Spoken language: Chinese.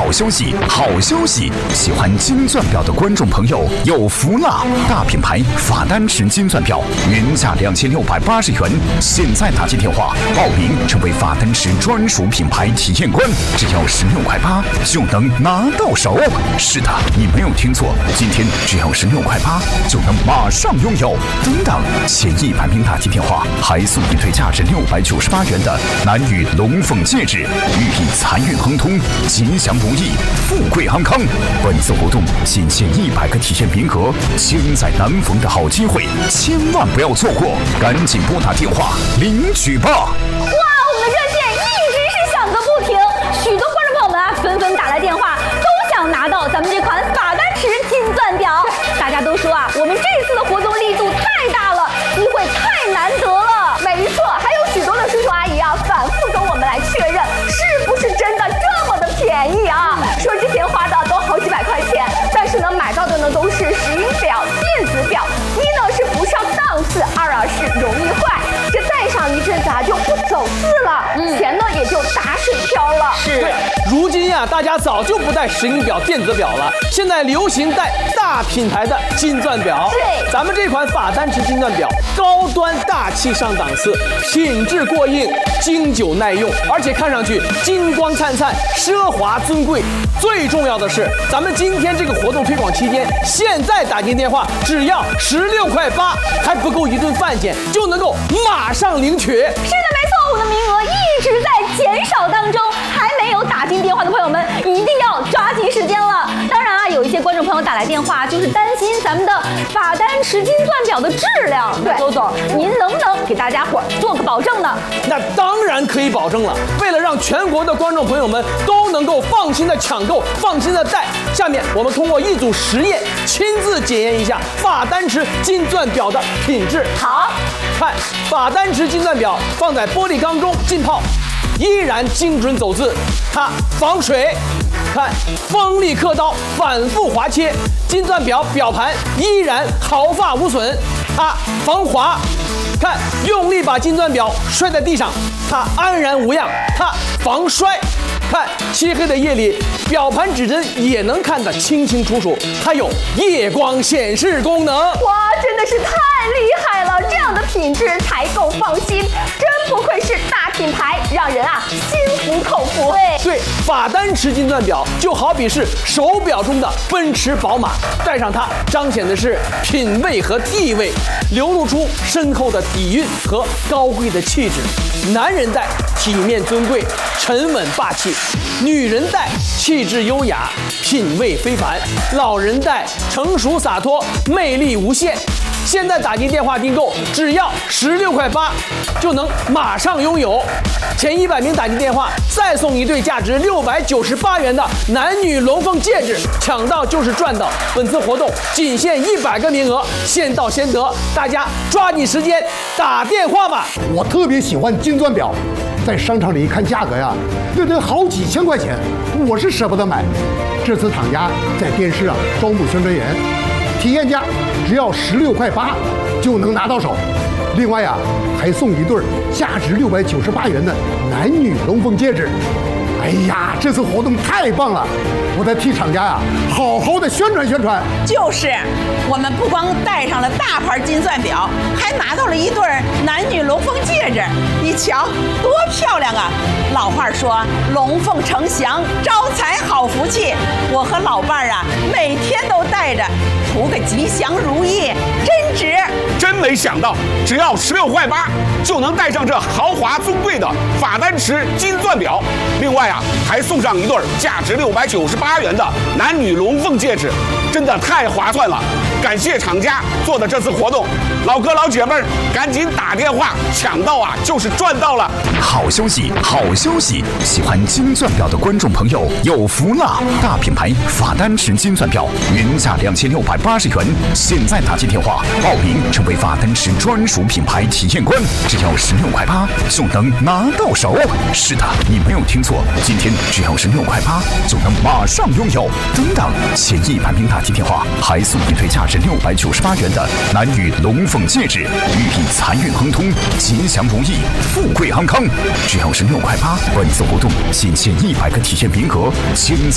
好消息，好消息！喜欢金钻表的观众朋友有福了！大品牌法丹池金钻表原价2680元，现在打进电话报名成为法丹池专属品牌体验官，只要16块8就能拿到手。是的，你没有听错，今天只要16块8就能马上拥有。等等，前100名打进电话还送一对价值698元的男女龙凤戒指，寓意财运亨通、吉祥如意、富贵安康。本次活动仅限100个体验名额，千载难逢的好机会，千万不要错过！赶紧拨打电话领取吧！ 哇，我们的热线一直是响个不停，许多观众朋友们啊纷纷打来电话，都想拿到咱们这款法丹池金钻表。大家都说啊，我们这次的活动力度太大了，机会太难得了。没错，还有许多的叔叔阿姨啊，反复跟我们来确认，是不是真的这么的便宜啊？说之前花的都好几百块钱，但是呢，买到的呢都是石英表、电子表，一呢是不上档次，二啊是容易坏，这戴上一阵子啊就不走字了，钱呢也就打水漂了。是， 对，如今呀，大家早就不戴石英表、电子表了，现在流行戴大品牌的金钻表。 对， 咱们这款法丹池金钻表，高端大气上档次，品质过硬，经久耐用，而且看上去金光灿灿、奢华尊贵。最重要的是，咱们今天这个活动推广期间，现在打进电话只要16块8，还不够一顿饭钱，就能够马上领取。 是的，没错，我们的名额一直在减少当中，还没有打进电话的朋友们一定要抓紧时间了。当然啊，有一些观众朋友打来电话，就是担心咱们的法丹池金钻表的质量。对，周总，您能不能给大家伙做个保证呢？ 那当然可以保证了。为了让全国的观众朋友们都能够放心的抢购、放心的戴，下面我们通过一组实验，亲自检验一下法丹池金钻表的品质。 好， 看法丹池金钻表放在玻璃缸中浸泡，依然精准走字，它防水。看锋利刻刀，反复划切，金钻表表盘依然毫发无损，它防滑。看用力把金钻表摔在地上，它安然无恙，它防摔。看漆黑的夜里，表盘指针也能看得清清楚楚，它有夜光显示功能。 哇，真的是太厉害了！这样的品质才够放心，真不愧是大品牌，让人啊心服口服。 对，法丹池金钻表就好比是手表中的奔驰、宝马，戴上它彰显的是品味和地位，流露出深厚的底蕴和高贵的气质。男人戴体面尊贵、沉稳霸气，女人戴气质优雅、品味非凡，老人戴成熟洒脱、魅力无限。现在打进电话订购，只要16块8就能马上拥有。前100名打进电话，再送一对价值698元的男女龙凤戒指，抢到就是赚到。本次活动仅限100个名额，先到先得，大家抓紧时间打电话吧。 我特别喜欢金钻表，在商场里一看价格呀，那得好几千块钱，我是舍不得买。这次厂家在电视上招募宣传员，体验价只要16块8就能拿到手。另外啊，还送一对价值698元的男女龙凤戒指。哎呀，这次活动太棒了！我得替厂家呀好好的宣传宣传。 就是，我们不光戴上了大牌金钻表，还拿到了一对男女龙凤戒指。你瞧，多漂亮啊！老话说，龙凤呈祥，招财好福气。我和老伴儿啊，每天都戴着，图个吉祥如意，真值！ 真没想到，只要16块8就能戴上这豪华尊贵的法丹池金钻表。另外啊，还送上一对价值698元的男女龙凤戒指，真的太划算了！感谢厂家做的这次活动，老哥老姐妹儿赶紧打电话抢到啊，就是赚到了！ 好消息，好消息！喜欢金钻表的观众朋友有福了！大品牌法丹池金钻表原价2680元，现在打进电话报名成为法丹池专属品牌体验官，只要16块8就能拿到手。是的，你没有听错，今天只要16块8就能马上拥有。等等，前100名打进电话还送一对价值698元的男女龙凤戒指，寓意财运亨通、吉祥如意、富贵安康。只要16块8，本次活动仅限100个体验名额，千载